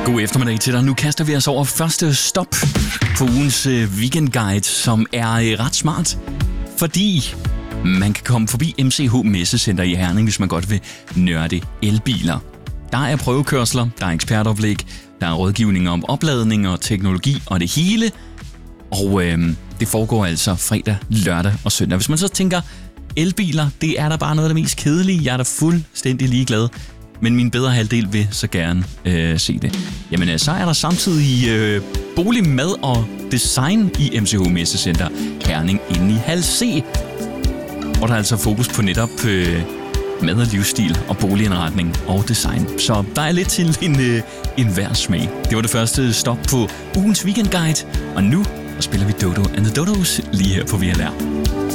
God eftermiddag til dig. Nu kaster vi os over første stop på ugens weekendguide, som er ret smart, fordi man kan komme forbi MCH Messecenter i Herning, hvis man godt vil nørde elbiler. Der er prøvekørsler, der er ekspertoplæg, der er rådgivning om opladning og teknologi og det hele. Og det foregår altså fredag, lørdag og søndag. Hvis man så tænker, elbiler, det er da bare noget af det mest kedelige. Jeg er da fuldstændig ligeglad. Men min bedre halvdel vil så gerne se det. Jamen, så er der samtidig bolig, mad og design i MCH Messecenter Herning inde i Hal C. Og der er altså fokus på netop mad og livsstil og boligindretning og design. Så der er lidt til en hver smag. Det var det første stop på ugens weekendguide. Og nu spiller vi Dodo and the Dodos lige her på VLR.